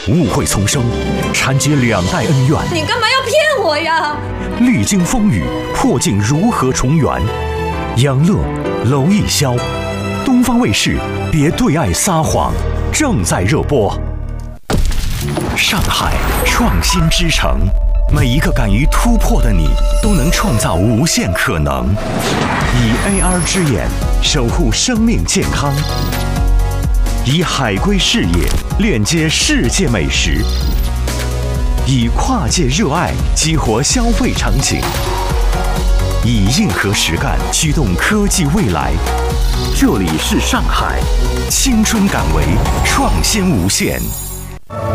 误会丛生，缠结两代恩怨。 你干嘛要骗我呀？ 历经风雨，破镜如何重圆？杨乐、娄艺潇，东方卫视《别对爱撒谎》正在热播。上海创新之城，每一个敢于突破的你，都能创造无限可能。以 AR 之眼守护生命健康，以海归视野链接世界美食，以跨界热爱激活消费场景，以硬核实干驱动科技未来。这里是上海，青春敢为，创新无限。